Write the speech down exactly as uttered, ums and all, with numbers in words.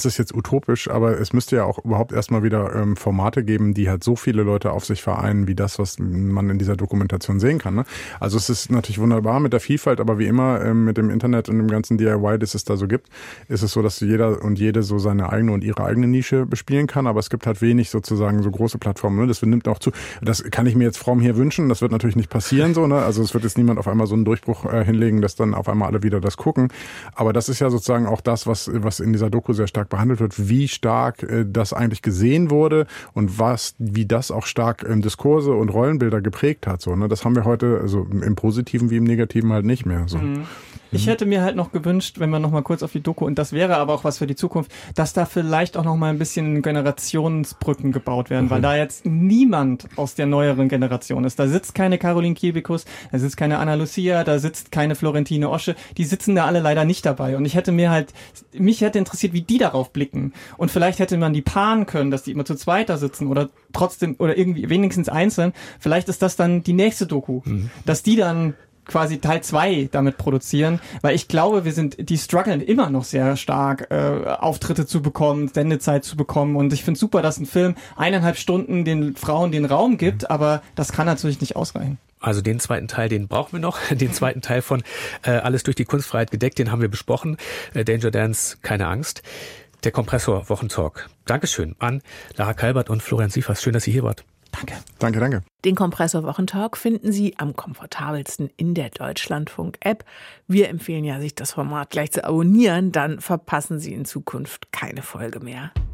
das ist jetzt utopisch, aber es müsste ja auch überhaupt erstmal wieder ähm, Formate geben, die halt so viele Leute auf sich vereinen, wie das, was man in dieser Dokumentation sehen kann. Ne? Also es ist natürlich wunderbar mit der Vielfalt, aber wie immer ähm, mit dem Internet und dem ganzen D I Y, das es da so gibt, ist es so, dass jeder und jede so seine eigene und ihre eigene Nische bespielen kann, aber es gibt halt wenig sozusagen so große Plattformen. Ne? Das nimmt auch zu. Das kann ich mir jetzt fromm hier wünschen, das wird natürlich nicht passieren so. Ne? Also es wird jetzt niemand auf einmal so einen Durchbruch äh, hinlegen, dass dann auf einmal alle wieder das gucken. Aber das ist ja sozusagen auch das, was, was in dieser Doku sehr stark behandelt wird, wie stark äh, das eigentlich gesehen wurde und was, wie das auch stark ähm, Diskurse und Rollenbilder geprägt hat. So, ne? Das haben wir heute, also im Positiven wie im Negativen halt nicht mehr. So. Mhm. Ich hätte mir halt noch gewünscht, wenn wir noch mal kurz auf die Doku, und das wäre aber auch was für die Zukunft, dass da vielleicht auch noch mal ein bisschen Generationsbrücken gebaut werden, mhm. weil da jetzt niemand aus der neueren Generation ist. Da sitzt keine Caroline Kebekus, da sitzt keine Anna Lucia, da sitzt keine Florentine Osche, die sitzen da alle leider nicht dabei. Und ich hätte mir halt, mich hätte interessiert, wie die darauf blicken. Und vielleicht hätte man die paaren können, dass die immer zu zweit da sitzen oder trotzdem, oder irgendwie wenigstens einzeln. Vielleicht ist das dann die nächste Doku, mhm. dass die dann quasi Teil zwei damit produzieren, weil ich glaube, wir sind, die strugglen immer noch sehr stark, äh, Auftritte zu bekommen, Sendezeit zu bekommen, und ich finde super, dass ein Film eineinhalb Stunden den Frauen den Raum gibt, aber das kann natürlich nicht ausreichen. Also den zweiten Teil, den brauchen wir noch. Den zweiten Teil von äh, Alles durch die Kunstfreiheit gedeckt, den haben wir besprochen. Äh, Danger Dance, keine Angst. Der Kompressor Wochentalk. Dankeschön an Lara Kalbert und Florian Sievers. Schön, dass ihr hier wart. Danke. Danke, danke. Den Kompressor Wochentalk finden Sie am komfortabelsten in der Deutschlandfunk-App. Wir empfehlen ja, sich das Format gleich zu abonnieren, dann verpassen Sie in Zukunft keine Folge mehr.